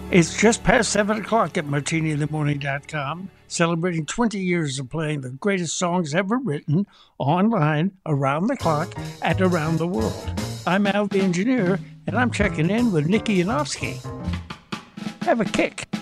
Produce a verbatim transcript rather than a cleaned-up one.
It's just past seven o'clock at martini in the morning dot com, celebrating twenty years of playing the greatest songs ever written, online, around the clock, and around the world. I'm Al the Engineer, and I'm checking in with Nikki Yanofsky. Have a kick.